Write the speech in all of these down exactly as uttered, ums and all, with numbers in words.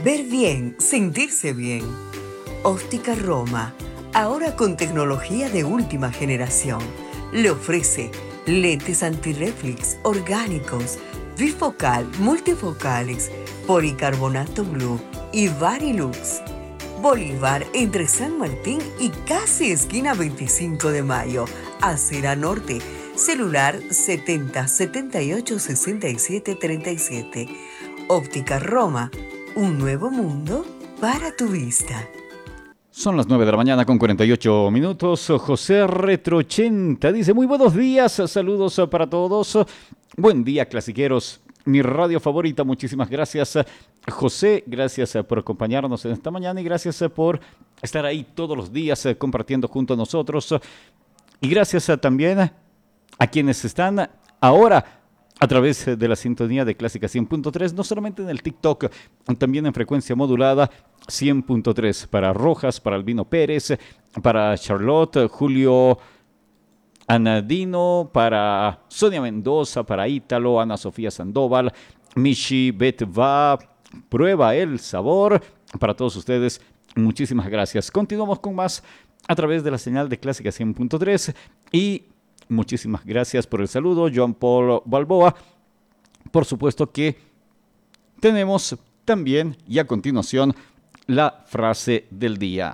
Ver bien, sentirse bien. Óptica Roma, ahora con tecnología de última generación. Le ofrece lentes antirreflex orgánicos, bifocal, multifocales, policarbonato blue y Varilux. Bolívar entre San Martín y casi esquina veinticinco de mayo, Acera Norte. Celular setenta setenta y ocho sesenta y siete treinta y siete. Óptica Roma, un nuevo mundo para tu vista. Son las nueve de la mañana con cuarenta y ocho minutos. José Retrochenta dice: muy buenos días, saludos para todos. Buen día, clasiqueros. Mi radio favorita, muchísimas gracias, José. Gracias por acompañarnos en esta mañana y gracias por estar ahí todos los días compartiendo junto a nosotros. Y gracias también a quienes están ahora a través de la sintonía de Clásica cien punto tres, no solamente en el TikTok, también en frecuencia modulada cien punto tres para Rojas, para Albino Pérez, para Charlotte, Julio Anadino, para Sonia Mendoza, para Ítalo, Ana Sofía Sandoval, Michi Betva, Prueba el Sabor. Para todos ustedes, muchísimas gracias. Continuamos con más a través de la señal de Clásica cien punto tres y muchísimas gracias por el saludo, Joan Paul Balboa. Por supuesto que tenemos también, y a continuación, la frase del día.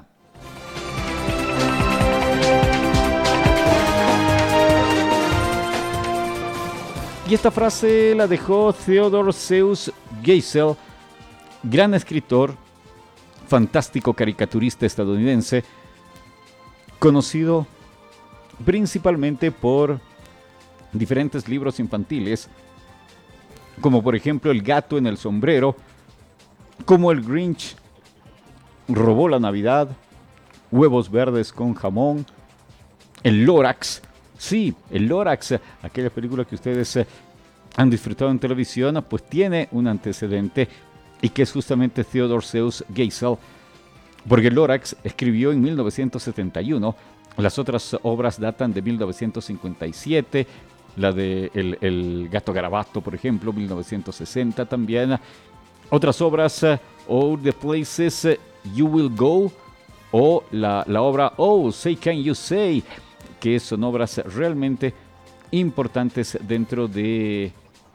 Y esta frase la dejó Theodore Seuss Geisel, gran escritor, fantástico caricaturista estadounidense, conocido principalmente por diferentes libros infantiles, como por ejemplo El gato en el sombrero, como El Grinch robó la Navidad, Huevos verdes con jamón, El Lorax, sí, El Lorax, aquella película que ustedes han disfrutado en televisión, pues tiene un antecedente y que es justamente Theodore Seuss Geisel, porque El Lorax escribió en mil novecientos setenta y uno. Las otras obras datan de mil novecientos cincuenta y siete, la de El, el Gato Garabato, por ejemplo, mil novecientos sesenta también. Otras obras, uh, All the Places You Will Go, o la, la obra Oh, Say Can You Say, que son obras realmente importantes dentro de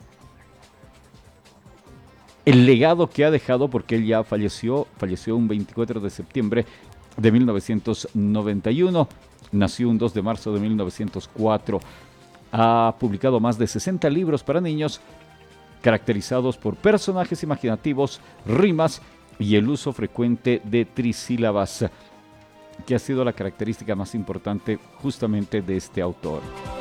el legado que ha dejado, porque él ya falleció, falleció un veinticuatro de septiembre de mil novecientos noventa y uno. Nació un dos de marzo de mil novecientos cuatro. Ha publicado más de sesenta libros para niños, caracterizados por personajes imaginativos, rimas y el uso frecuente de trisílabas, que ha sido la característica más importante justamente de este autor.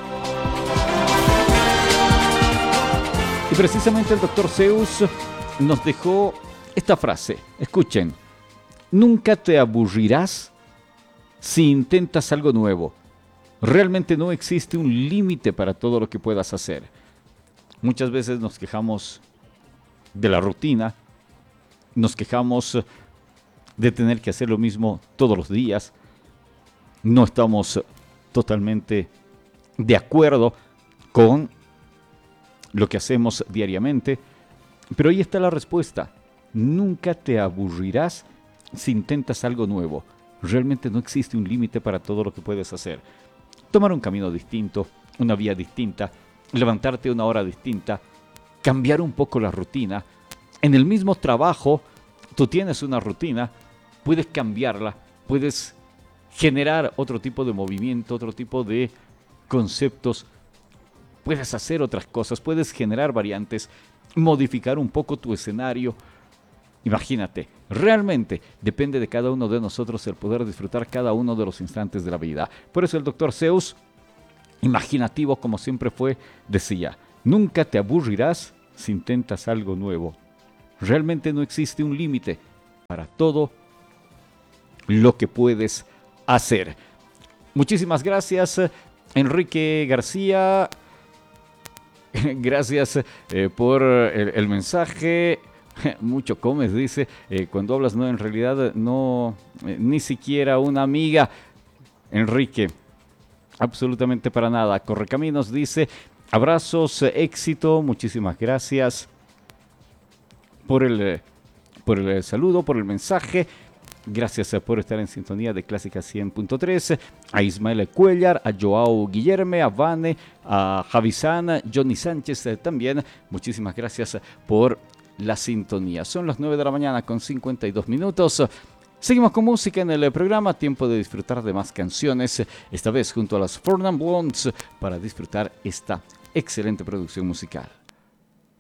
Y precisamente el doctor Seuss nos dejó esta frase. Escuchen: nunca te aburrirás si intentas algo nuevo. Realmente no existe un límite para todo lo que puedas hacer. Muchas veces nos quejamos de la rutina, nos quejamos de tener que hacer lo mismo todos los días, no estamos totalmente de acuerdo con lo que hacemos diariamente, pero ahí está la respuesta. Nunca te aburrirás si intentas algo nuevo. Realmente no existe un límite para todo lo que puedes hacer. Tomar un camino distinto, una vía distinta, levantarte una hora distinta, cambiar un poco la rutina. En el mismo trabajo, tú tienes una rutina, puedes cambiarla, puedes generar otro tipo de movimiento, otro tipo de conceptos, puedes hacer otras cosas, puedes generar variantes, modificar un poco tu escenario. Imagínate, realmente depende de cada uno de nosotros el poder disfrutar cada uno de los instantes de la vida. Por eso el doctor Seuss, imaginativo como siempre fue, decía: nunca te aburrirás si intentas algo nuevo. Realmente no existe un límite para todo lo que puedes hacer. Muchísimas gracias, Enrique García. Gracias eh, por el, el mensaje. Mucho comes, dice, eh, cuando hablas, no, en realidad no, eh, ni siquiera una amiga. Enrique, absolutamente para nada. Correcaminos dice: abrazos, éxito, muchísimas gracias por el, por el saludo, por el mensaje. Gracias por estar en sintonía de Clásica cien punto tres. A Ismael Cuellar, a Joao Guillerme, a Vane, a Javisán, Johnny Sánchez eh, también. Muchísimas gracias por la sintonía. Son las nueve de la mañana con cincuenta y dos minutos. Seguimos con música en el programa. Tiempo de disfrutar de más canciones. Esta vez junto a las Four Non Blondes para disfrutar esta excelente producción musical.